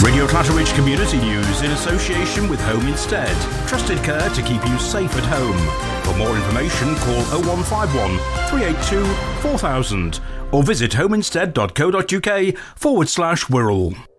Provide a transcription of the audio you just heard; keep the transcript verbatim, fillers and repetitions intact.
Radio Clatteridge Community News in association with Home Instead. Trusted care to keep you safe at home. For more information, call oh one five one, three eight two, four thousand or visit homeinstead.co.uk forward slash Wirral.